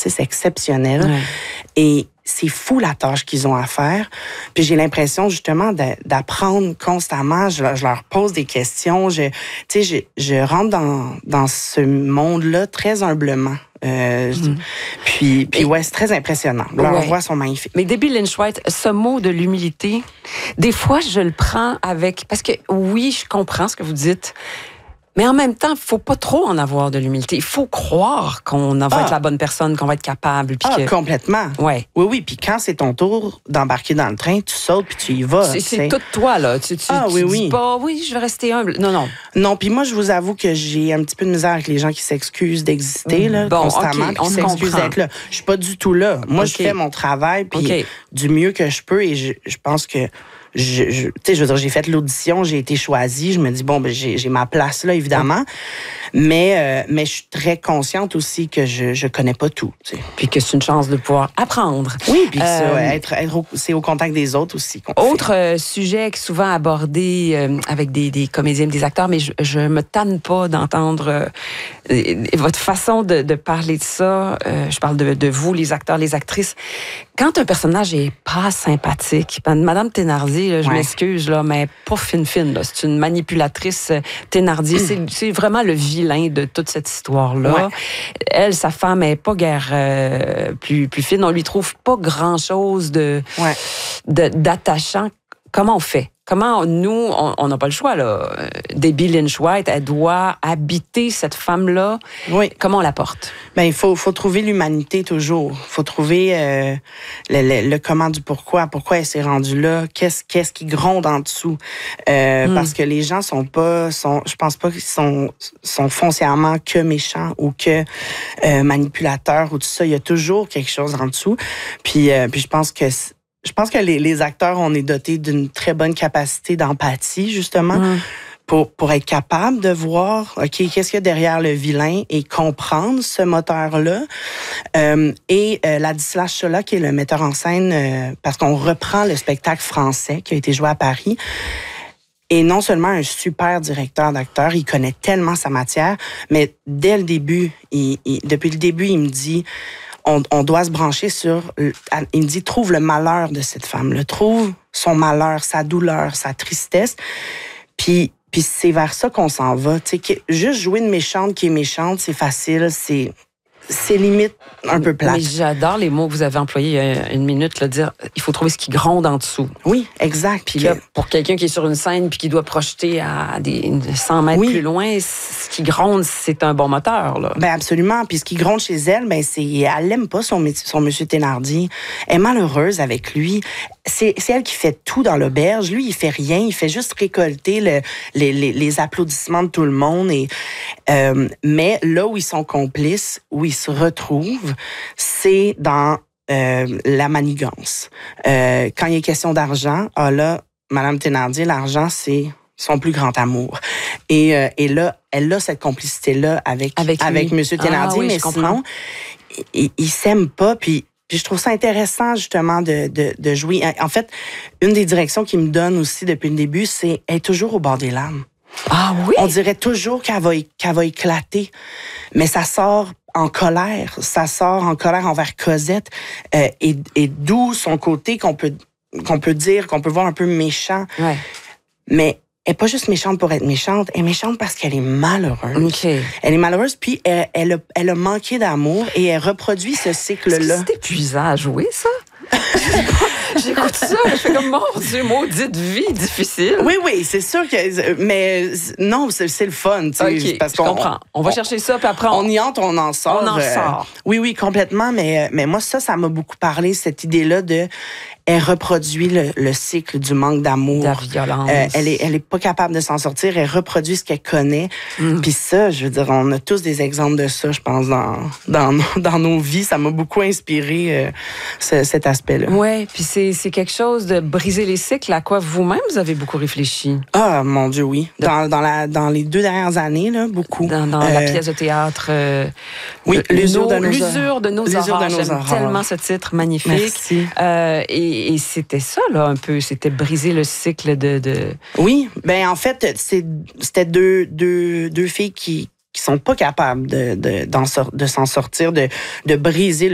artistes exceptionnels. Ouais. Et c'est fou la tâche qu'ils ont à faire. Puis j'ai l'impression justement d'apprendre constamment. Je leur pose des questions. Je rentre dans ce monde-là très humblement. Puis ouais, c'est très impressionnant. Leurs voix sont magnifiques. Mais Debbie Lynch White, ce mot de l'humilité, des fois, je le prends avec... Parce que oui, je comprends ce que vous dites, mais en même temps, il ne faut pas trop en avoir de l'humilité. Il faut croire qu'on va être la bonne personne, qu'on va être capable. Puis complètement. Ouais. Oui. Puis quand c'est ton tour d'embarquer dans le train, tu sautes puis tu y vas. C'est tout toi, là. Tu dis pas, oui, je vais rester humble. Non. Non, puis moi, je vous avoue que j'ai un petit peu de misère avec les gens qui s'excusent d'exister là, constamment, puis qui s'excusent d'être là. Je suis pas du tout là. Moi, je fais mon travail, puis du mieux que je peux, et je pense que je veux dire, j'ai fait l'audition, j'ai été choisie, je me dis, bon, ben, j'ai ma place là, évidemment, mais je suis très consciente aussi que je connais pas tout. T'sais. Puis que c'est une chance de pouvoir apprendre. Oui, puis c'est au contact des autres aussi. Autre sujet souvent abordé avec des comédiens, des acteurs, mais je me tanne pas d'entendre votre façon de parler de ça. Je parle de vous, les acteurs, les actrices. Quand un personnage est pas sympathique, Madame Thénardier, là, je m'excuse, là, mais pas fine, là. C'est une manipulatrice Thénardier. C'est vraiment le vilain de toute cette histoire-là. Ouais. Elle, sa femme, est pas guère plus fine. On lui trouve pas grand-chose d'attachant. Comment on fait? Comment nous, on n'a pas le choix, là. Debbie Lynch White, elle doit habiter cette femme-là. Oui. Comment on la porte? Ben, il faut trouver l'humanité toujours. Il faut trouver le comment du pourquoi. Pourquoi elle s'est rendue là? Qu'est-ce qui gronde en dessous? Parce que les gens je pense pas qu'ils sont foncièrement que méchants ou que manipulateurs ou tout ça. Il y a toujours quelque chose en dessous. Puis je pense que les acteurs, on est dotés d'une très bonne capacité d'empathie, justement, pour être capable de voir, OK, qu'est-ce qu'il y a derrière le vilain et comprendre ce moteur-là. Ladislas Chola, qui est le metteur en scène, parce qu'on reprend le spectacle français qui a été joué à Paris, et non seulement un super directeur d'acteurs, il connaît tellement sa matière, mais dès le début, depuis le début, il me dit... On doit se brancher sur... Il me dit, trouve le malheur de cette femme-là. Trouve son malheur, sa douleur, sa tristesse. Puis c'est vers ça qu'on s'en va. Tu sais, juste jouer une méchante qui est méchante, c'est facile, c'est limite un peu plate. Mais j'adore les mots que vous avez employés il y a une minute, là, dire il faut trouver ce qui gronde en dessous. Oui, exact. Puis là, pour quelqu'un qui est sur une scène puis qui doit projeter à des 100 mètres plus loin, ce qui gronde, c'est un bon moteur, là. Ben absolument. Puis ce qui gronde chez elle, ben elle l'aime pas son monsieur Thénardier. Elle est malheureuse avec lui. C'est elle qui fait tout dans l'auberge. Lui, il fait rien. Il fait juste récolter les applaudissements de tout le monde. Mais là où ils sont complices, où ils se retrouvent, c'est dans la manigance. Quand il est question d'argent, là, Madame Thénardier, l'argent, c'est son plus grand amour. Et là, elle a cette complicité-là avec Monsieur Thénardier, mais sinon, ils s'aiment pas, puis je trouve ça intéressant, justement, de jouer. En fait, une des directions qu'il me donne aussi depuis le début, c'est être toujours au bord des larmes. Ah oui? On dirait toujours qu'elle va éclater, mais ça sort en colère. Ça sort en colère envers Cosette, et d'où son côté qu'on peut voir un peu méchant. Ouais. Mais elle n'est pas juste méchante pour être méchante, elle est méchante parce qu'elle est malheureuse. Okay. Elle est malheureuse, puis elle a manqué d'amour et elle reproduit ce cycle-là. C'est épuisant à jouer, ça? J'écoute ça, je fais comme, mon Dieu, maudite vie difficile. Oui, c'est sûr que... Mais non, c'est le fun, tu sais. Okay, parce qu'on comprends. On va chercher ça, puis après... On y entre, on en sort. On en sort. Oui, complètement, mais moi, ça m'a beaucoup parlé, cette idée-là de... Elle reproduit le cycle du manque d'amour. De la violence. Elle est pas capable de s'en sortir. Elle reproduit ce qu'elle connaît. Puis ça, je veux dire, on a tous des exemples de ça, je pense, dans nos vies. Ça m'a beaucoup inspiré, cet aspect-là. Oui, puis c'est quelque chose de briser les cycles à quoi vous-même, vous avez beaucoup réfléchi. Ah, mon Dieu, oui. Dans les 2 dernières années, là, beaucoup. Dans la pièce de théâtre. Oui, L'usure de nos aurores. J'aime tellement ce titre magnifique. Merci. Et c'était ça, là, un peu. C'était briser le cycle de... Oui. Ben en fait, c'était deux filles qui sont pas capables de s'en sortir, de briser